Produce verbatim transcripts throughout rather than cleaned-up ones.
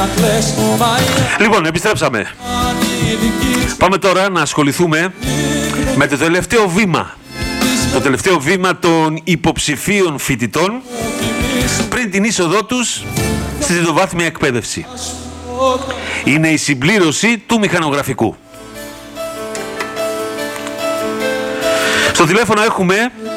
Λοιπόν, επιστρέψαμε. Πάμε τώρα να ασχοληθούμε με το τελευταίο βήμα. Το τελευταίο βήμα των υποψηφίων φοιτητών πριν την είσοδό τους στη τριτοβάθμια εκπαίδευση. Είναι η συμπλήρωση του μηχανογραφικού. Στο τηλέφωνο έχουμε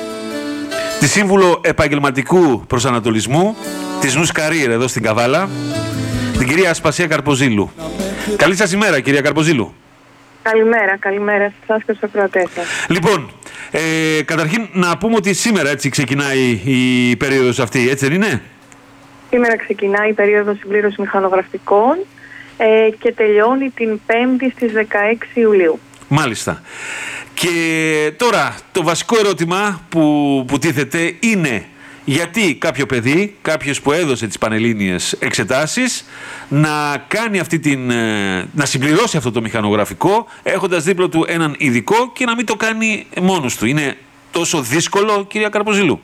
τη Σύμβουλο Επαγγελματικού Προσανατολισμού της Νους Καρίερ εδώ στην Καβάλα, την κυρία Ασπασία Καρποζήλου. Καλή σας ημέρα, κυρία Καρποζήλου. Καλημέρα, καλημέρα σε εσάς και στους ακροατές σας. Λοιπόν, ε, καταρχήν να πούμε ότι σήμερα έτσι ξεκινάει η περίοδος αυτή, έτσι δεν είναι? Σήμερα ξεκινάει η περίοδος συμπλήρωσης μηχανογραφικών ε, και τελειώνει την Πέμπτη στις δεκαέξι Ιουλίου. Μάλιστα. Και τώρα το βασικό ερώτημα που, που τίθεται είναι γιατί κάποιο παιδί, κάποιος που έδωσε τις πανελλήνιες εξετάσεις, να κάνει αυτή την, να συμπληρώσει αυτό το μηχανογραφικό έχοντας δίπλα του έναν ειδικό και να μην το κάνει μόνος του. Είναι τόσο δύσκολο, κυρία Καρποζήλου?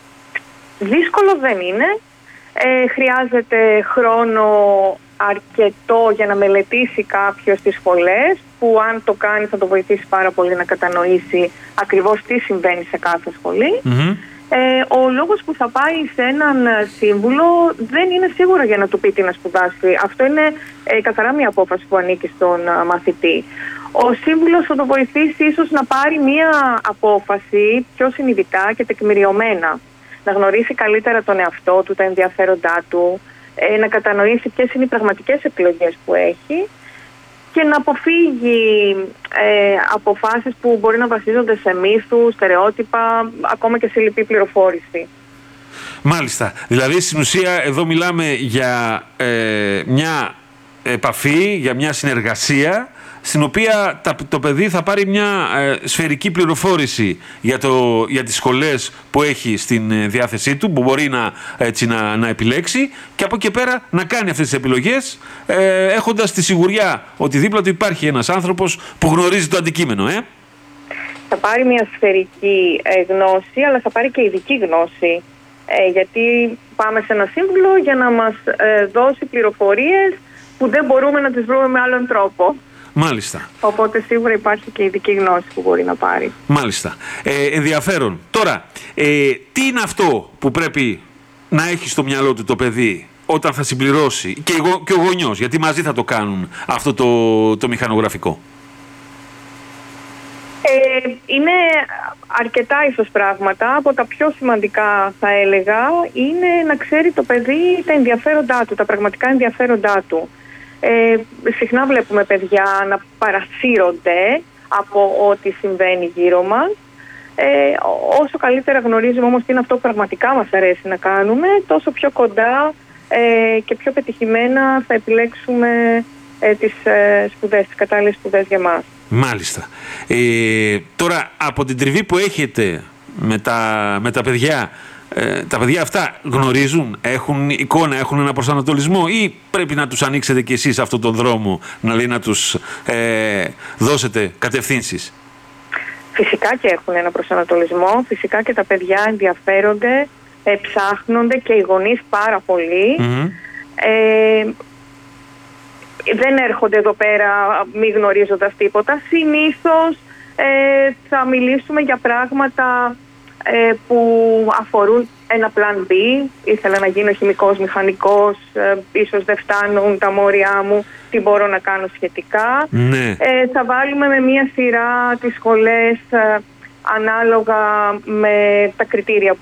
Δύσκολο δεν είναι. Ε, χρειάζεται χρόνο αρκετό για να μελετήσει κάποιος τις σχολές, που αν το κάνει θα το βοηθήσει πάρα πολύ να κατανοήσει ακριβώς τι συμβαίνει σε κάθε σχολή. Mm-hmm. Ε, ο λόγος που θα πάει σε έναν σύμβουλο δεν είναι σίγουρα για να του πει τι να σπουδάσει. Αυτό είναι ε, καθαρά μια απόφαση που ανήκει στον α, μαθητή. Ο σύμβουλος θα το βοηθήσει ίσως να πάρει μια απόφαση πιο συνειδητά και τεκμηριωμένα. Να γνωρίσει καλύτερα τον εαυτό του, τα ενδιαφέροντά του, ε, να κατανοήσει ποιες είναι οι πραγματικές επιλογές που έχει και να αποφύγει ε, αποφάσεις που μπορεί να βασίζονται σε μύθους, στερεότυπα, ακόμα και σε λυπή πληροφόρηση. Μάλιστα. Δηλαδή, στην ουσία, εδώ μιλάμε για ε, μια επαφή, για μια συνεργασία, στην οποία τα, το παιδί θα πάρει μια ε, σφαιρική πληροφόρηση για, το, για τις σχολές που έχει στην ε, διάθεσή του, που μπορεί να, έτσι, να, να επιλέξει και από εκεί πέρα να κάνει αυτές τις επιλογές ε, έχοντας τη σιγουριά ότι δίπλα του υπάρχει ένας άνθρωπος που γνωρίζει το αντικείμενο. Ε? Θα πάρει μια σφαιρική ε, γνώση, αλλά θα πάρει και ειδική γνώση, ε, γιατί πάμε σε ένα σύμβουλο για να μας ε, δώσει πληροφορίες που δεν μπορούμε να τις βρούμε με άλλον τρόπο. Μάλιστα. Οπότε σίγουρα υπάρχει και ειδική γνώση που μπορεί να πάρει. Μάλιστα. Ε, ενδιαφέρον. Τώρα, ε, τι είναι αυτό που πρέπει να έχει στο μυαλό του το παιδί όταν θα συμπληρώσει, και, εγώ, και ο γονιός, γιατί μαζί θα το κάνουν αυτό το, το μηχανογραφικό? Ε, είναι αρκετά ίσως πράγματα. Από τα πιο σημαντικά θα έλεγα είναι να ξέρει το παιδί τα ενδιαφέροντά του, τα πραγματικά ενδιαφέροντά του. Ε, συχνά βλέπουμε παιδιά να παρασύρονται από ό,τι συμβαίνει γύρω μας. Ε, όσο καλύτερα γνωρίζουμε όμως τι είναι αυτό που πραγματικά μας αρέσει να κάνουμε, τόσο πιο κοντά ε, και πιο πετυχημένα θα επιλέξουμε ε, τις ε, σπουδές, τις κατάλληλες σπουδές για μας. Μάλιστα. Ε, τώρα, από την τριβή που έχετε με τα, με τα παιδιά, Ε, τα παιδιά αυτά γνωρίζουν, έχουν εικόνα, έχουν ένα προσανατολισμό, ή πρέπει να τους ανοίξετε κι εσείς αυτόν τον δρόμο, να, λέει, να τους ε, δώσετε κατευθύνσεις? Φυσικά και έχουν ένα προσανατολισμό, φυσικά και τα παιδιά ενδιαφέρονται, ε, ψάχνονται και οι γονείς πάρα πολύ. Mm-hmm. Ε, δεν έρχονται εδώ πέρα μη γνωρίζοντας τίποτα. Συνήθως ε, θα μιλήσουμε για πράγματα Ε, που αφορούν ένα πλάν B. Ήθελα να γίνω χημικός, μηχανικός, ε, ίσως δεν φτάνουν τα μόρια μου, τι μπορώ να κάνω σχετικά. Ναι. Ε, θα βάλουμε με μία σειρά τις σχολές ε, ανάλογα με τα κριτήρια